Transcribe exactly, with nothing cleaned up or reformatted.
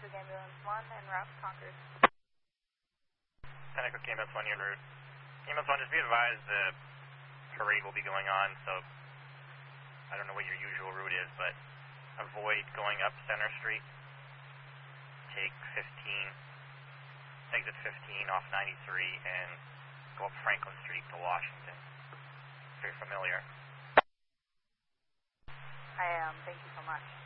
Pacific Ambulance one en route to Concord. Pinnacle Ambulance one, you're en route. Ambulance one, just be advised the parade will be going on, so I don't know what your usual route is, but avoid going up Center Street. Take fifteen, exit fifteen off ninety-three, and go up Franklin Street to Washington. If you're familiar. I am. Thank you so much.